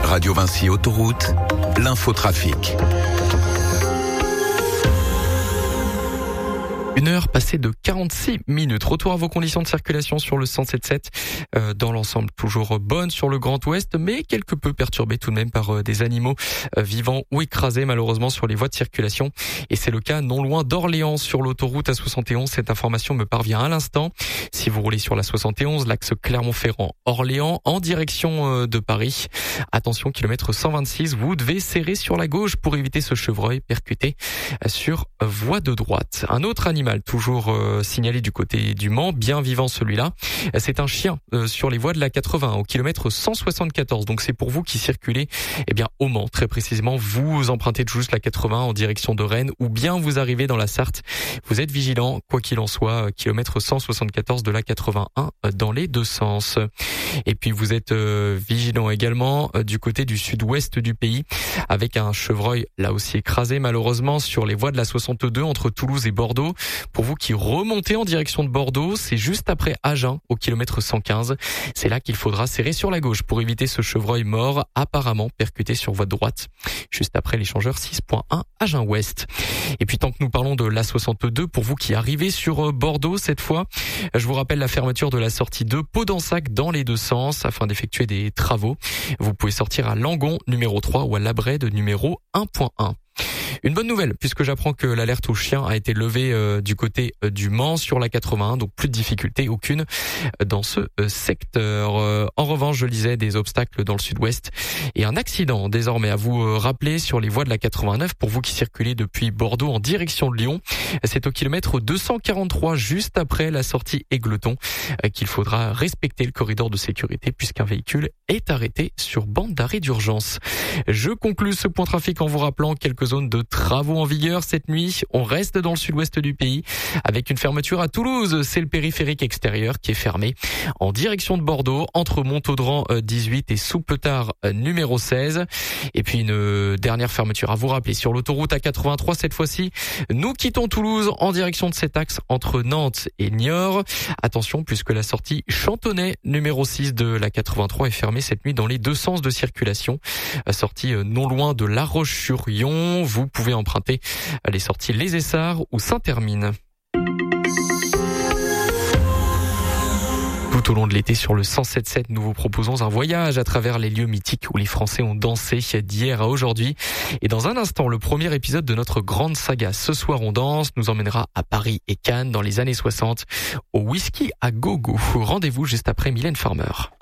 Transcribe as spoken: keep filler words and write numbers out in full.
Radio Vinci Autoroute, l'infotrafic. Une heure passée de quarante-six minutes. Retour à vos conditions de circulation sur le cent sept sept. Euh, dans l'ensemble, toujours bonne sur le Grand Ouest, mais quelque peu perturbée tout de même par euh, des animaux euh, vivants ou écrasés malheureusement sur les voies de circulation. Et c'est le cas non loin d'Orléans sur l'autoroute A soixante et onze. Cette information me parvient à l'instant. Si vous roulez sur la soixante et onze, l'axe Clermont-Ferrand-Orléans en direction euh, de Paris, attention, kilomètre cent vingt-six, vous devez serrer sur la gauche pour éviter ce chevreuil percuté euh, sur euh, voie de droite. Un autre animal toujours euh, signalé du côté du Mans, bien vivant celui-là. C'est un chien euh, sur les voies de la quatre-vingts au kilomètre cent soixante-quatorze. Donc c'est pour vous qui circulez eh bien au Mans très précisément. Vous empruntez juste la quatre-vingts en direction de Rennes ou bien vous arrivez dans la Sarthe. Vous êtes vigilant quoi qu'il en soit. Kilomètre cent soixante-quatorze de la quatre-vingt-un dans les deux sens. Et puis vous êtes euh, vigilant également euh, du côté du sud-ouest du pays avec un chevreuil là aussi écrasé malheureusement sur les voies de la soixante-deux entre Toulouse et Bordeaux. Pour vous qui remontez en direction de Bordeaux, c'est juste après Agen, au kilomètre cent quinze. C'est là qu'il faudra serrer sur la gauche pour éviter ce chevreuil mort, apparemment percuté sur voie de droite, juste après l'échangeur six point un Agen-Ouest. Et puis tant que nous parlons de l'A soixante-deux, pour vous qui arrivez sur Bordeaux cette fois, je vous rappelle la fermeture de la sortie de Pau-d'Ensac dans les deux sens afin d'effectuer des travaux. Vous pouvez sortir à Langon numéro trois ou à Labrède numéro un point un. Une bonne nouvelle, puisque j'apprends que l'alerte aux chiens a été levée euh, du côté euh, du Mans sur la quatre-vingts, donc plus de difficulté aucune euh, dans ce euh, secteur. Euh, en revanche, je lisais des obstacles dans le sud-ouest et un accident désormais à vous euh, rappeler sur les voies de la quatre-vingt-neuf pour vous qui circulez depuis Bordeaux en direction de Lyon. C'est au kilomètre deux cent quarante-trois, juste après la sortie Égleton, euh, qu'il faudra respecter le corridor de sécurité puisqu'un véhicule est arrêté sur bande d'arrêt d'urgence. Je conclus ce point trafic en vous rappelant quelques zones de travaux en vigueur cette nuit. On reste dans le sud-ouest du pays avec une fermeture à Toulouse. C'est le périphérique extérieur qui est fermé en direction de Bordeaux entre Montaudran dix-huit et Soupletard numéro seize. Et puis une dernière fermeture à vous rappeler sur l'autoroute A quatre-vingt-trois cette fois-ci. Nous quittons Toulouse en direction de cet axe entre Nantes et Niort. Attention puisque la sortie Chantonnay numéro six de la quatre-vingt-trois est fermée cette nuit dans les deux sens de circulation. Sortie non loin de La Roche-sur-Yon. Vous pouvez emprunter les sorties Les Essarts ou Saint-Hermine. Tout au long de l'été sur le cent sept sept, nous vous proposons un voyage à travers les lieux mythiques où les Français ont dansé d'hier à aujourd'hui. Et dans un instant, le premier épisode de notre grande saga Ce soir on danse nous emmènera à Paris et Cannes dans les années soixante au whisky à gogo. Rendez-vous juste après Mylène Farmer.